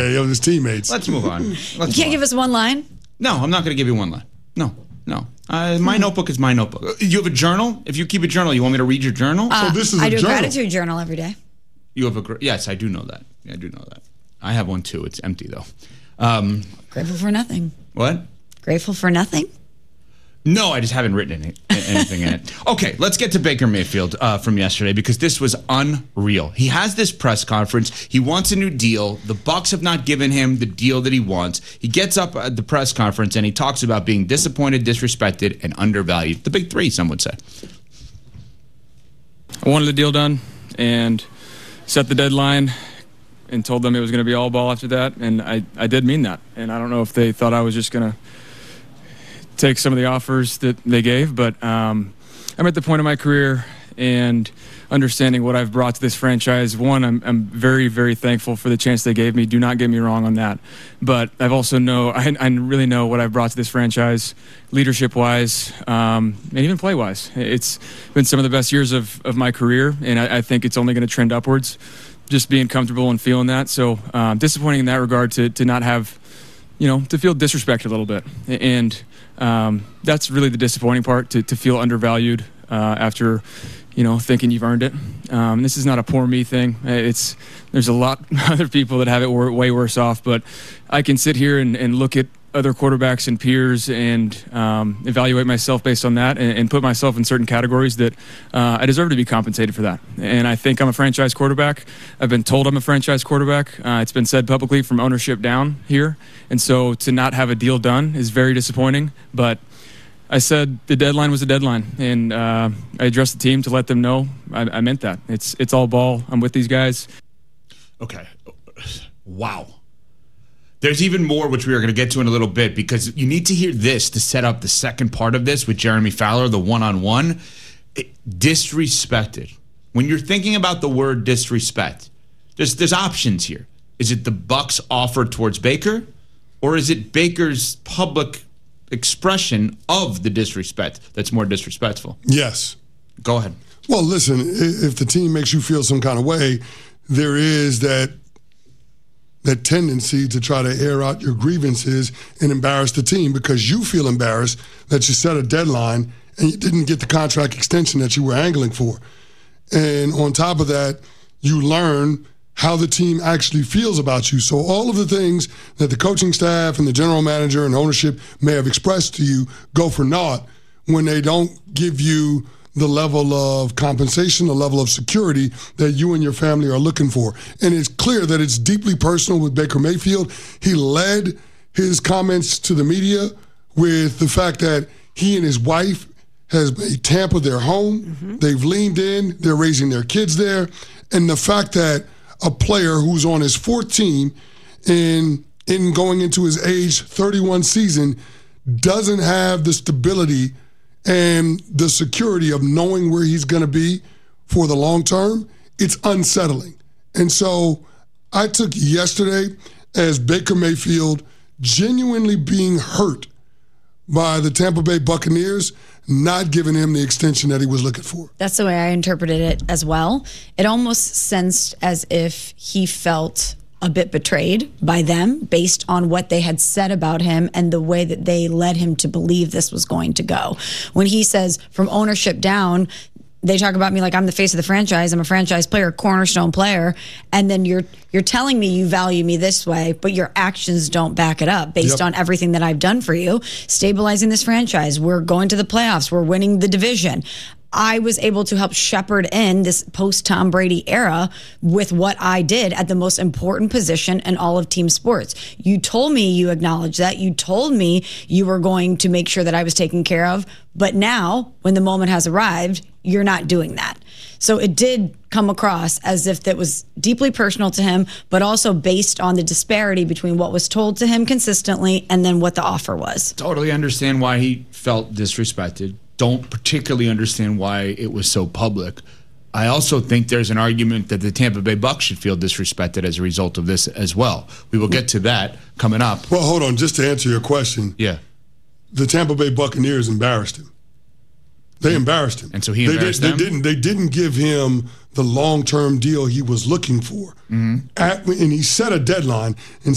yesterday of his teammates. Let's move on. You can't give us one line? No, I'm not going to give you one line. No. My notebook is my notebook. You have a journal? If you keep a journul, you want me to read your journal? So this is I a do a journal. gratitude journal every day. You have yes, I do know that. I do know that. I have one too. It's empty though. Grateful for nothing. What? Grateful for nothing? No, I just haven't written anything in it. Okay, let's get to Baker Mayfield from yesterday because this was unreal. He has this press conference. He wants a new deal. The Bucs have not given him the deal that he wants. He gets up at the press conference and he talks about being disappointed, disrespected, and undervalued. The big three, some would say. I wanted the deal done and set the deadline and told them it was going to be all ball after that, and I did mean that. And I don't know if they thought I was just going to take some of the offers that they gave, but I'm at the point of my career and understanding what I've brought to this franchise. One, I'm very, very thankful for the chance they gave me. Do not get me wrong on that. But I've also I really know what I've brought to this franchise, leadership-wise, and even play-wise. It's been some of the best years of my career, and I think it's only going to trend upwards, just being comfortable and feeling that. So disappointing in that regard to not have, to feel disrespected a little bit. And that's really the disappointing part, to feel undervalued after, thinking you've earned it. This is not a poor me thing. There's a lot of other people that have it way worse off, but I can sit here and look at other quarterbacks and peers and evaluate myself based on that and put myself in certain categories that I deserve to be compensated for that. And I think I'm a franchise quarterback. I've been told I'm a franchise quarterback. It's been said publicly from ownership down here. And so to not have a deal done is very disappointing. But I said the deadline was a deadline, and I addressed the team to let them know I meant that. It's all ball. I'm with these guys. Okay. Wow. There's even more, which we are going to get to in a little bit, because you need to hear this to set up the second part of this with Jeremy Fowler, the one-on-one. Disrespected. When you're thinking about the word disrespect, there's options here. Is it the Bucs' offer towards Baker, or is it Baker's public expression of the disrespect that's more disrespectful? Yes. Go ahead. Well, listen, if the team makes you feel some kind of way, there is that tendency to try to air out your grievances and embarrass the team because you feel embarrassed that you set a deadline and you didn't get the contract extension that you were angling for. And on top of that, you learn how the team actually feels about you. So all of the things that the coaching staff and the general manager and ownership may have expressed to you go for naught when they don't give you the level of compensation, the level of security that you and your family are looking for. And it's clear that it's deeply personal with Baker Mayfield. He led his comments to the media with the fact that he and his wife has made Tampa their home. Mm-hmm. They've leaned in. They're raising their kids there. And the fact that a player who's on his fourth team in going into his age 31 season doesn't have the stability and the security of knowing where he's going to be for the long term, it's unsettling. And so I took yesterday as Baker Mayfield genuinely being hurt by the Tampa Bay Buccaneers not giving him the extension that he was looking for. That's the way I interpreted it as well. It almost sensed as if he felt a bit betrayed by them based on what they had said about him and the way that they led him to believe this was going to go. When he says from ownership down, they talk about me like I'm the face of the franchise. I'm a franchise player, cornerstone player. And then you're telling me you value me this way, but your actions don't back it up based on everything that I've done for you. Stabilizing this franchise. We're going to the playoffs. We're winning the division. I was able to help shepherd in this post-Tom Brady era with what I did at the most important position in all of team sports. You told me you acknowledged that. You told me you were going to make sure that I was taken care of. But now, when the moment has arrived, you're not doing that. So it did come across as if that was deeply personal to him, but also based on the disparity between what was told to him consistently and then what the offer was. Totally understand why he felt disrespected. Don't particularly understand why it was so public. I also think there's an argument that the Tampa Bay Bucs should feel disrespected as a result of this as well. We will get to that coming up. Well, hold on. Just to answer your question. Yeah. The Tampa Bay Buccaneers embarrassed him. They embarrassed him. And so he embarrassed them? They didn't give him the long-term deal he was looking for. Mm-hmm. And he set a deadline and